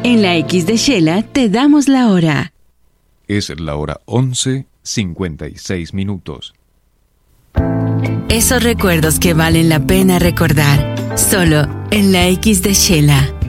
En la X de Shela te damos la hora. Es la hora 11:56. Esos recuerdos que valen la pena recordar. Solo en la X de Shela.